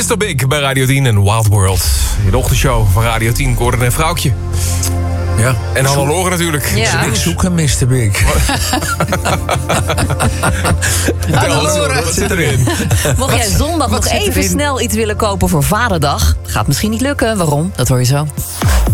Mr. Big bij Radio 10 en Wild World. In de ochtendshow van Radio 10, Gordon en Vrouwtje. Ja. En Hannelore natuurlijk. Ja. Ik zoek een Mr. Big. Hannelore. Wat zit erin? Mocht jij zondag nog zit even erin? snel iets willen kopen voor Vaderdag... gaat misschien niet lukken. Waarom? Dat hoor je zo.